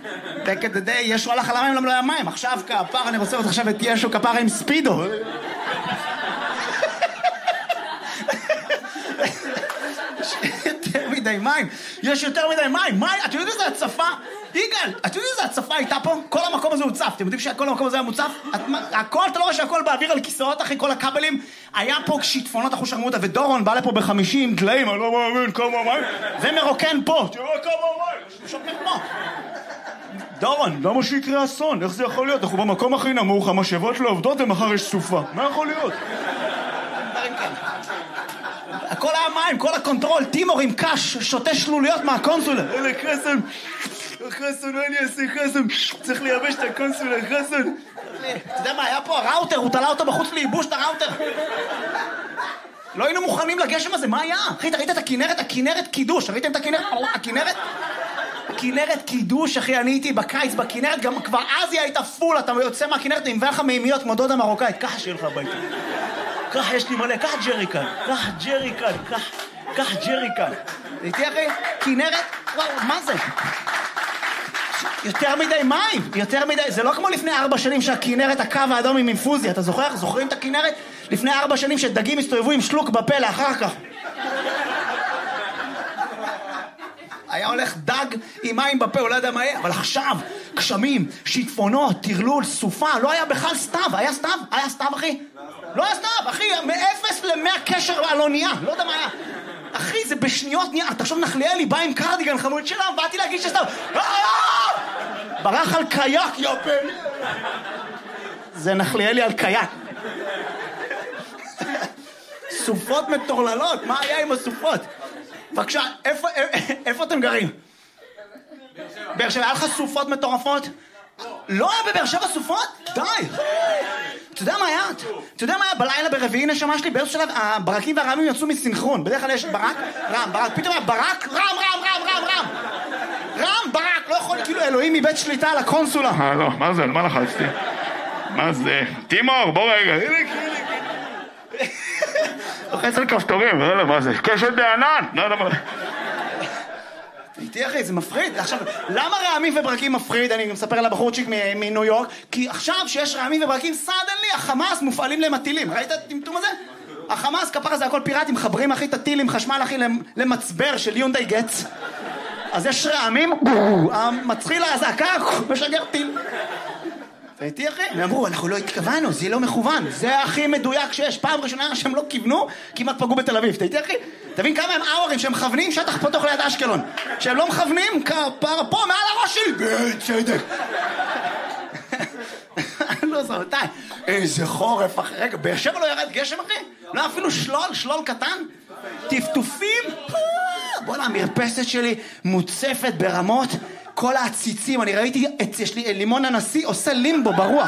ישו הלך על המים, למה לא היה מים? עכשיו כפר, אני רוצה לראות עכשיו את ישו כפר עם ספידו. יותר מדי מים. יש יותר מדי מים. אתם יודעים איזה הצפה? יגאל, אתם יודעים איזה הצפה הייתה פה? כל המקום הזה הוצף. אתם יודעים שכל המקום הזה היה מוצף? הכל, אתה לא רואה שהכל באוויר על כיסאות אחרי כל הכבלים? היה פה שיטפונות אחוז שרמוטה, ודורון בא לפה ב50 דליים, אני לא מאמין, כמה מים. ומרוקן פה. תראו כמה מים. שוקר פה. דורון, למה שיקרה אסון? איך זה יכול להיות? אנחנו במקום הכי נמוך, המשאבות לא עובדות ומחר יש סופה. מה יכול להיות? הכל היה מים, כל הקונטרול, טימור עם קש, שותה שלוליות מהקונסולה. אלה חסן, חסן, מה אני אעשה חסן? צריך לייבש את הקונסולה, חסן. אתה יודע מה, היה פה הראוטר, הוא תלה אותו בחוץ לייבוש את הראוטר. לא היינו מוכנים לגשם הזה, מה היה? אחי, ראית את הכינרת? הכינרת קידוש, ראיתם את הכינרת? הכינרת? הכינרת קידוש, אחי, אני הייתי בקיץ בכינרת, גם כבר אז היא הייתה פול, אתה יוצא מהכינרת, נמבא לך מימיות כמו דודה מרוקאית, ככה שיהיה לך הביתה. ככה יש לי מלא, ככה ג'ריקן, ככה ג'ריקן. ראיתי אחי? כינרת? וואו, מה זה? יותר מדי מים, יותר מדי, זה לא כמו לפני 4 שנים שהכינרת הקו האדום עם אינפוזיה, אתה זוכר? זוכרים את הכינרת? לפני 4 שנים שדגים הסתובבו עם שלוק בפה לאחר כך. היה הולך דג עם מים בפה, הוא לא יודע מה יהיה, אבל עכשיו, גשמים, שיטפונות, טרלול, סופה, לא היה בכלל סתיו, היה סתיו? היה סתיו, אחי? לא היה סתיו, אחי, מ-0 ל-100 קשר על אונייה, לא יודע מה היה. אחי, זה בשניות נהיה, תחשוב נחליאלי בא עם קרדיגן חמוד שלה, באתי להגיד שסתיו, ברח על קייק, יופן. זה נחליאלי על קייק. סופות מטורללות, מה היה עם הסופות? בבקשה, איפה אתם גרים? באר שבע, היה לך סופות מטורפות? לא היה בבאר שבע סופות? די! אתה יודע מה היה? אתה יודע מה היה בלילה ברביעי נשמה שלי? באיזשהו שלב, הברקים והרעמים יצאו מסינכרון. בדרך כלל יש ברק, רם, ברק, פתאום היה ברק, רם, ברק, לא יכול, כאילו אלוהים מבית שליטה על הקונסולה. לא, מה זה? על מה לחצתי? מה זה? טימור, בוא רגע. לוחץ על כפתורים, מה זה? קשת בענן? לא יודע מה... איתי אחי, זה מפחיד. עכשיו, למה רעמים וברקים מפחיד? אני מספר על הבחורצ'יק מניו יורק, כי עכשיו שיש רעמים וברקים, סדנלי, החמאס מופעלים להם הטילים. ראית את הטמטום הזה? החמאס, כפרה זה הכל פיראטים, מחברים אחי את הטילים, חשמל אחי למצבר של יונדאי גץ. אז יש רעמים, מצחיל להזעקה, משגר טיל. ואיתי אחי, הם אמרו, אנחנו לא התכוונו, זה לא מכוון, זה הכי מדויק שיש. פעם ראשונה שהם לא כיוונו, כמעט פגעו בתל אביב. תהייתי אחי, תבין כמה הם אאורים שהם מכוונים שטח פתוח ליד אשקלון. שהם לא מכוונים, כפרה פה מעל הראש שלי, בצדק. לא זרתי, איזה חורף אחי, רגע, באר שבע לא ירד גשם אחי? לא אפילו שלול קטן? טפטופים? בוא'נה, המרפסת שלי מוצפת ברמות. כל העציצים, אני ראיתי, יש לי לימון הנשיא עושה לימבו ברוח.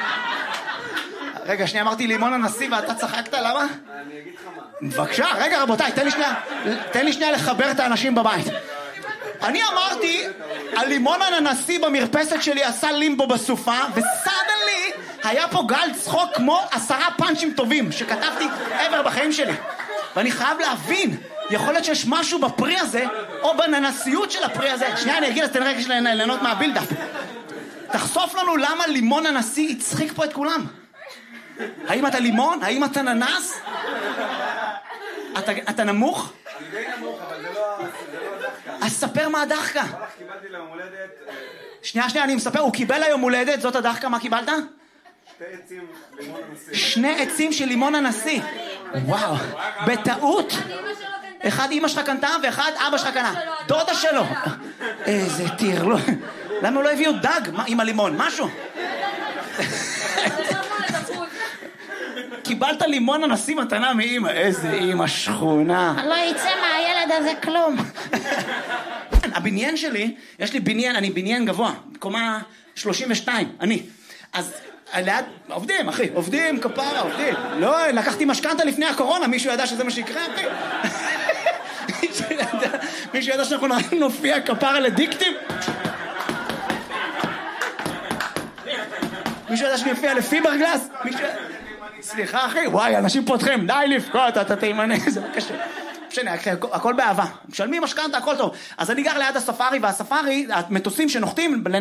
רגע, שנייה, אמרתי לימון הנשיא ואתה צחקת, למה? אני אגיד לך מה. בבקשה, רגע רבותיי, תן לי שנייה לחבר את האנשים בבית. אני אמרתי, הלימון הנשיא במרפסת שלי עשה לימבו בסופה, וסדנלי היה פה גל צחוק כמו 10 פאנצ'ים טובים שכתבתי עבר בחיים שלי. ואני חייב להבין, יכול להיות שיש משהו בפרי הזה, או בננסיות של הפרי הזה. שנייה, אני אגיד, אז תן רגע ליהנות מהבילדאפ. תחשוף לנו למה לימון הנשיא הצחיק פה את כולם. האם אתה לימון? האם אתה ננס? אתה נמוך? אני די נמוך, אבל זה לא הדחקה. אז ספר מה הדחקה. קיבלתי ליום הולדת... שנייה, אני מספר, הוא קיבל היום הולדת, זאת הדחקה, מה קיבלת? 2 עצים לימון הנשיא. 2 עצים של לימון הנשיא. וואו, בטעות. אחד אמא שלך קנתה ואחד אבא שלך קנה. דודה שלו. איזה טרלול. למה הוא לא הביאו דג עם הלימון? משהו. קיבלת לימון הנשיא מתנה מאמא. איזה אמא שכונה. לא יצא מהילד הזה כלום. הבניין שלי, יש לי בניין, אני בניין גבוה, קומה 32, אני. אז ליד, עובדים אחי, עובדים כפרה, עובדים. לא, לקחתי משכנתה לפני הקורונה, מישהו ידע שזה מה שיקרה אחי? מישהו ידע שאנחנו נופיע כפרה לדיקטים? מישהו ידע שנופיע לפיברגלס? סליחה אחי, וואי, אנשים פותחים, די לבכות, אתה תימנה, זה לא קשה. משנה, הכל באהבה. משלמים משכנתה, הכל טוב. אז אני גר ליד הספארי, והספארי, המטוסים שנוחתים